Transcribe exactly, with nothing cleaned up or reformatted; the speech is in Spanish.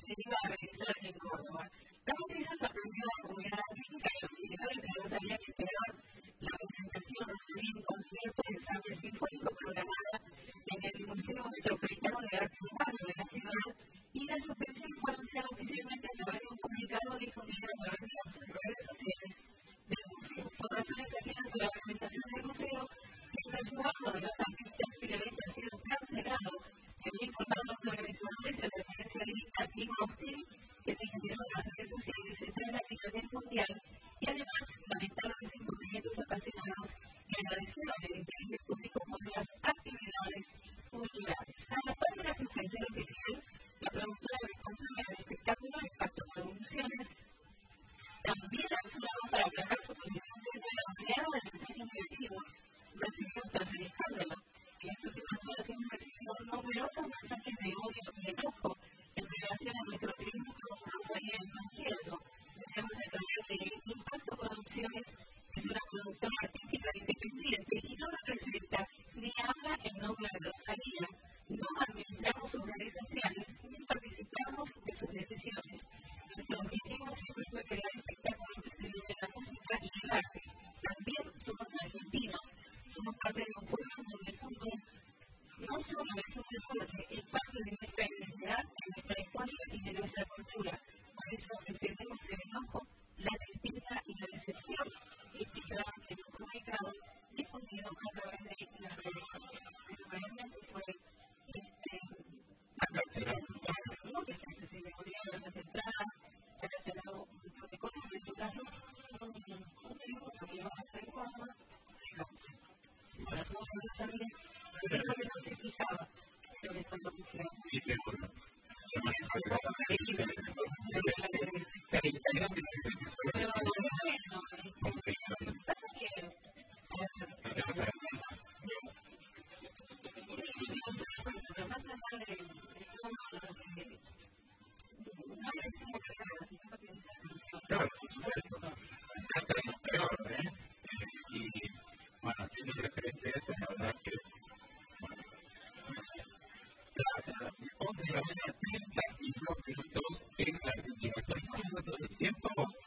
se iba a realizar en Córdoba. La noticia sorprendió a la comunidad artística y a los seguidores que no sabían esperar la presentación recibida en concierto de ensamble sinfónico programada en el Museo Metropolitano de Arte Urbano de la ciudad, y la suspensión fue anunciada oficialmente a través de un comunicado difundido a través de las redes sociales del museo. Por razones ajenas a la organización del museo y el resguardo de los artistas, el evento ha sido cancelado, según informaron los organizadores en referencia directa al clima hostil que se generó en las redes sociales tras la final mundial, y además lamentaron los inconvenientes ocasionados y agradecieron el interés del público por las actividades culturales. A la par de la suspensión oficial, la productora responsable del espectáculo, Impacto Producciones, también ha accionado para aclarar su posición frente a la oleada de mensajes negativos recibidos tras el escándalo. En las últimas horas hemos recibido numerosos mensajes de odio y enojo en relación a nuestro tributo por Rosalía del concierto. Deseamos aclarar que Impacto Producciones es una productora artística independiente y no representa ni habla en nombre de Rosalía. No administramos sus redes sociales ni participamos de sus decisiones. Nuestro objetivo siempre fue crear espectáculos que se unen la música y el arte. También somos argentinos, somos parte de un pueblo donde el fútbol no solo es un deporte, es parte de nuestra identidad, de nuestra historia y de nuestra cultura. Por eso entendemos el enojo, la tristeza y la decepción, explicaron en un comunicado difundido a través de las redes sociales. Pero realmente fue mucha gente se le olvidaron las entradas, se han cancelado un montón de cosas. En tu caso, un tributo que iba a hacer Córdoba se canceló. Para todos los que sabían, pero que no se fijaba, pero que después lo pusieron. Sí, seguro. Pero bueno, lo que pasa es que lo más allá de no le decía que era, sino que dice claro, por supuesto. Trata de lo peor, ¿eh? Y bueno, haciendo referencia a eso, la verdad que once de la mañana, treinta y dos minutos en la Argentina. Actualizamos el tiempo